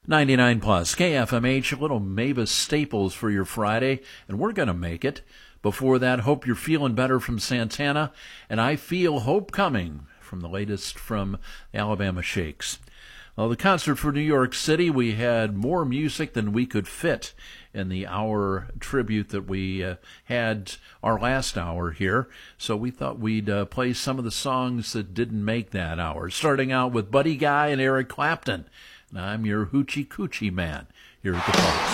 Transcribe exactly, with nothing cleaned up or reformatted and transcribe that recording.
ninety-nine plus K F M H, a little Mavis Staples for your Friday, and we're going to make it. Before that, Hope You're Feeling Better from Santana, and I Feel Hope Coming from the latest from Alabama Shakes. Well, the concert for New York City, we had more music than we could fit in the hour tribute that we uh, had our last hour here. So we thought we'd uh, play some of the songs that didn't make that hour, starting out with Buddy Guy and Eric Clapton. And I'm your Hoochie Coochie Man here at the Pulse.